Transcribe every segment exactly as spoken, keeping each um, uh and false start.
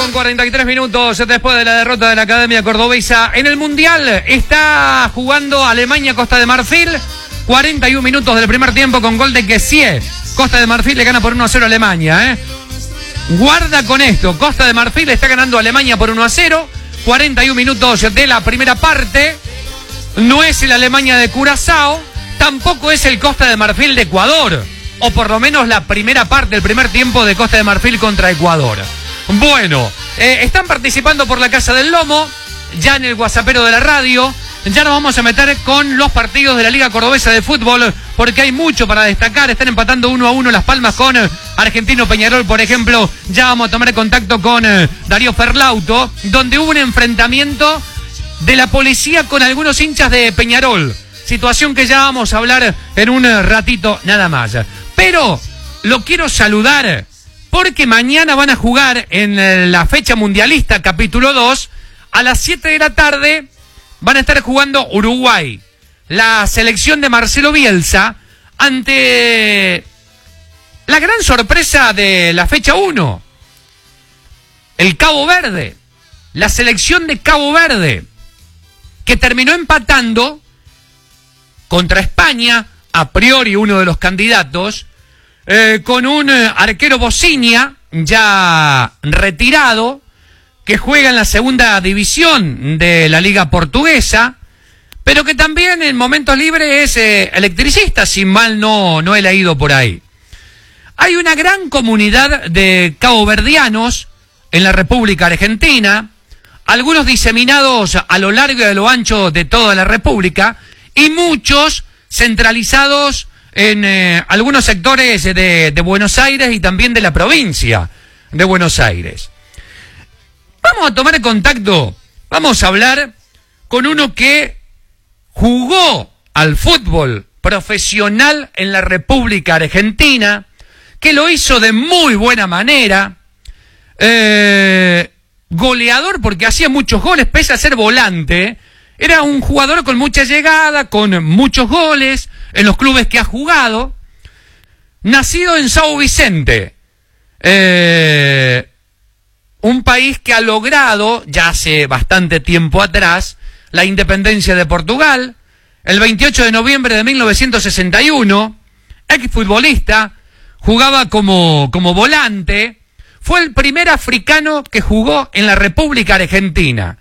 con cuarenta y tres minutos después de la derrota de la Academia Cordobesa. En el Mundial está jugando Alemania-Costa de Marfil. cuarenta y un minutos del primer tiempo con gol de Kessie. Costa de Marfil le gana por uno a cero a Alemania, ¿eh? Guarda con esto. Costa de Marfil está ganando a Alemania por uno a cero. cuarenta y un minutos de la primera parte. No es el Alemania de Curazao. Tampoco es el Costa de Marfil de Ecuador. O por lo menos la primera parte, el primer tiempo de Costa de Marfil contra Ecuador. Bueno, eh, están participando por la Casa del Lomo, ya en el WhatsAppero de la radio. Ya nos vamos a meter con los partidos de la Liga Cordobesa de Fútbol, porque hay mucho para destacar. Están empatando uno a uno Las Palmas con eh, Argentino Peñarol, por ejemplo. Ya vamos a tomar contacto con eh, Darío Ferlauto, donde hubo un enfrentamiento de la policía con algunos hinchas de Peñarol. Situación que ya vamos a hablar en un ratito nada más. Pero lo quiero saludar porque mañana van a jugar en la fecha mundialista capítulo dos. A las siete de la tarde van a estar jugando Uruguay, la selección de Marcelo Bielsa, ante la gran sorpresa de la fecha uno. El Cabo Verde, la selección de Cabo Verde, que terminó empatando contra España, a priori uno de los candidatos, eh, con un eh, arquero Bocinia, ya retirado, que juega en la segunda división de la Liga Portuguesa, pero que también en momentos libres es eh, electricista, si mal no, no he leído por ahí. Hay una gran comunidad de caboverdianos en la República Argentina, algunos diseminados a lo largo y a lo ancho de toda la República, y muchos centralizados en eh, algunos sectores de, de Buenos Aires y también de la provincia de Buenos Aires. Vamos a tomar contacto, vamos a hablar con uno que jugó al fútbol profesional en la República Argentina, que lo hizo de muy buena manera, eh, goleador porque hacía muchos goles, pese a ser volante. Era un jugador con mucha llegada, con muchos goles en los clubes que ha jugado. Nacido en São Vicente, eh, un país que ha logrado, ya hace bastante tiempo atrás, la independencia de Portugal. El veintiocho de noviembre de mil novecientos sesenta y uno, exfutbolista, jugaba como, como volante. Fue el primer africano que jugó en la República Argentina.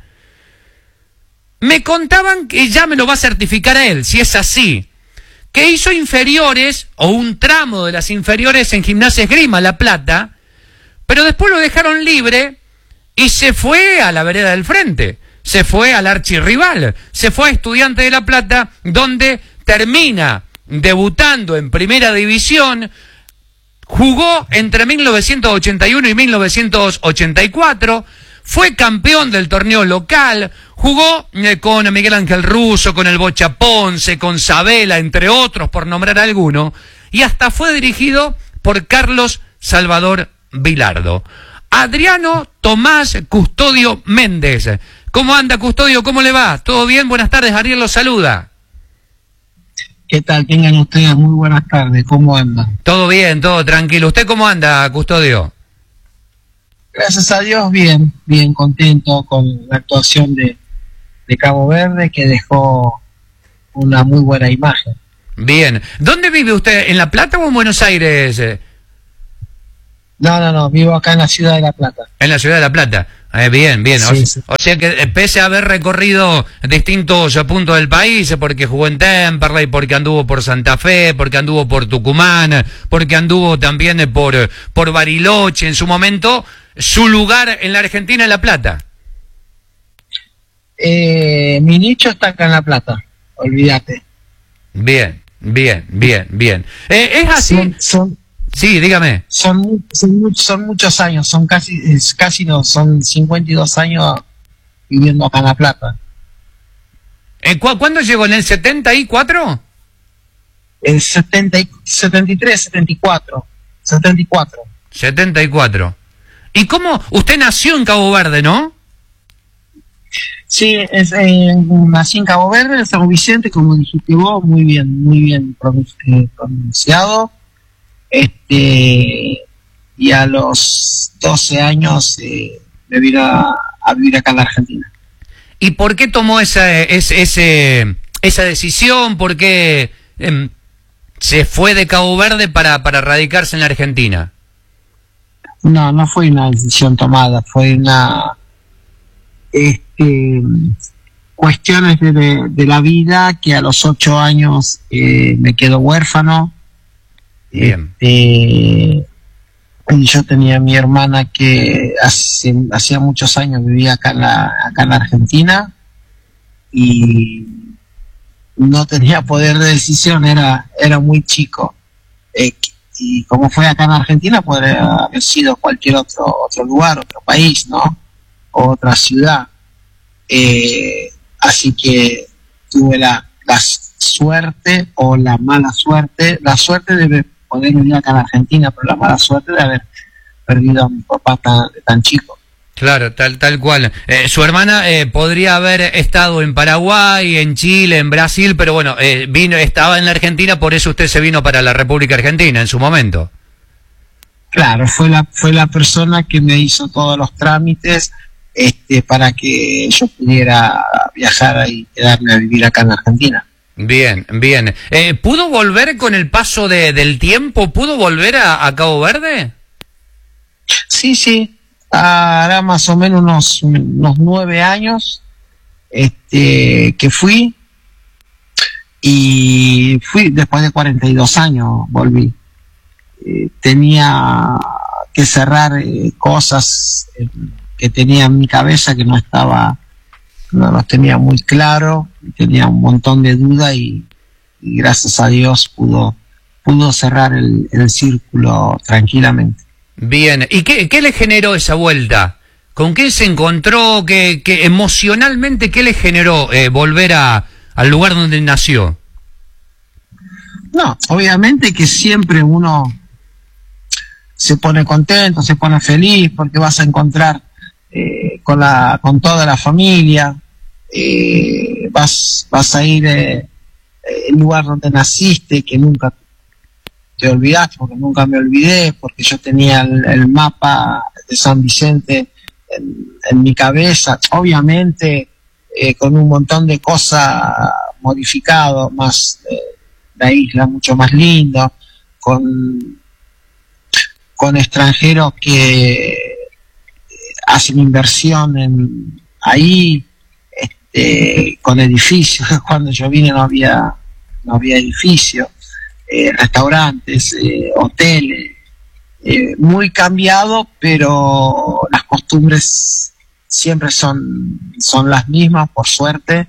Me contaban, que ya me lo va a certificar él, si es así, que hizo inferiores, o un tramo de las inferiores en Gimnasia Esgrima La Plata, pero después lo dejaron libre y se fue a la vereda del frente, se fue al archirrival, se fue a Estudiantes de La Plata, donde termina debutando en Primera División. Jugó entre mil novecientos ochenta y uno y mil novecientos ochenta y cuatro, fue campeón del torneo local, jugó eh, con Miguel Ángel Russo, con el Bocha Ponce, con Sabela, entre otros, por nombrar alguno, y hasta fue dirigido por Carlos Salvador Vilardo. Adriano Tomás Custodio Méndez. ¿Cómo anda, Custodio? ¿Cómo le va? ¿Todo bien? Buenas tardes, Ariel los saluda. ¿Qué tal? Tengan ustedes muy buenas tardes. ¿Cómo andan? Todo bien, todo tranquilo. ¿Usted cómo anda, Custodio? Gracias a Dios, bien, bien contento con la actuación de, de Cabo Verde, que dejó una muy buena imagen. Bien. ¿Dónde vive usted? ¿En La Plata o en Buenos Aires? No, no, no, vivo acá en la ciudad de La Plata. En la ciudad de La Plata. Eh, bien, bien. Sí, o, sí. o sea que pese a haber recorrido distintos puntos del país, porque jugó en Temperley, porque anduvo por Santa Fe, porque anduvo por Tucumán, porque anduvo también por, por Bariloche en su momento, su lugar en la Argentina es La Plata. Eh, mi nicho está acá en La Plata, olvídate. Bien, bien, bien, bien. Eh, ¿Es así? Son, son, sí, dígame. Son, son, son muchos años, son casi, es, casi no, son cincuenta y dos años viviendo acá en La Plata. ¿En cu ¿Cuándo llegó? ¿En el setenta y cuatro? En setenta, setenta y tres, setenta y cuatro. setenta y cuatro. setenta y cuatro. ¿Y cómo? Usted nació en Cabo Verde, ¿no? Sí, es, eh, nací en Cabo Verde, en São Vicente, como dijiste vos, muy bien, muy bien pronunciado. Este, y a los doce años eh, me vine a, a vivir acá en la Argentina. ¿Y por qué tomó esa, ese, ese, esa decisión? ¿Por qué eh, se fue de Cabo Verde para, para radicarse en la Argentina? No, no fue una decisión tomada, fue una... Este, cuestiones de, de, de la vida, que a los ocho años eh, me quedo huérfano. Bien. Este, y yo tenía a mi hermana que hace, hacía muchos años vivía acá en la, acá en la Argentina y no tenía poder de decisión, era, era muy chico. Eh, y como fue acá en Argentina, podría haber sido cualquier otro, otro lugar, otro país, ¿no? O otra ciudad. Eh, así que tuve la, la suerte o la mala suerte, la suerte de poder venir acá en Argentina, pero la mala suerte de haber perdido a mi papá tan, tan chico. Claro, tal tal cual. Eh, su hermana eh, podría haber estado en Paraguay, en Chile, en Brasil, pero bueno, eh, vino, estaba en la Argentina, por eso usted se vino para la República Argentina en su momento. Claro, fue la fue la persona que me hizo todos los trámites este para que yo pudiera viajar y quedarme a vivir acá en la Argentina. Bien, bien. Eh, ¿Pudo volver con el paso de, del tiempo? ¿Pudo volver a, a Cabo Verde? Sí, sí. Hará más o menos unos, unos nueve años este, que fui, y fui después de cuarenta y dos años, volví. Eh, tenía que cerrar eh, cosas eh, que tenía en mi cabeza que no estaba, no los tenía muy claro, tenía un montón de dudas y, y gracias a Dios pudo, pudo cerrar el, el círculo tranquilamente. Bien, ¿y qué, qué le generó esa vuelta? ¿Con qué se encontró? ¿Qué, qué emocionalmente qué le generó eh, volver a, al lugar donde nació? No, obviamente que siempre uno se pone contento, se pone feliz porque vas a encontrar eh, con la con toda la familia, eh, vas vas a ir eh, el lugar donde naciste, que nunca te olvidaste, porque nunca me olvidé, porque yo tenía el, el mapa de San Vicente en, en mi cabeza, obviamente eh, con un montón de cosas modificado, más eh, la isla mucho más lindo, con con extranjeros que hacen inversión en ahí, este, con edificios. Cuando yo vine no había no había edificios, eh, restaurantes, eh, hoteles, eh, muy cambiado, pero las costumbres siempre son son las mismas, por suerte.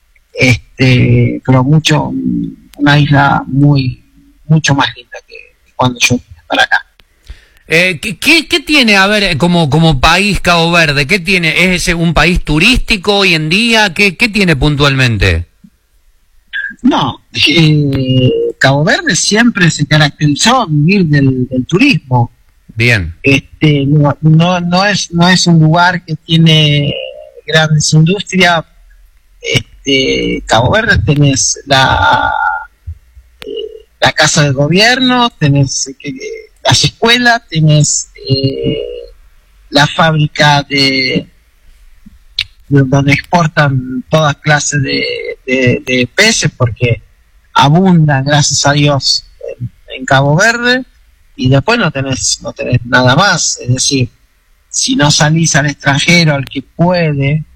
Este, pero mucho, una isla muy mucho más linda que cuando yo vine para acá. Eh, ¿qué, qué, ¿Qué tiene, a ver, como, como país Cabo Verde? ¿Qué tiene? ¿Es un país turístico hoy en día? ¿Qué, qué tiene puntualmente? No, eh, Cabo Verde siempre se caracterizó a vivir del, del turismo. Bien. Este, no, no, no es, no es un lugar que tiene grandes industrias. Este, Cabo Verde tenés la, eh, la casa de gobierno, tenés eh, las escuelas, tenés eh, la fábrica de, de donde exportan todas clases de, de, de peces, porque abundan, gracias a Dios, en, en Cabo Verde, y después no tenés, no tenés nada más. Es decir, si no salís al extranjero, al que puede,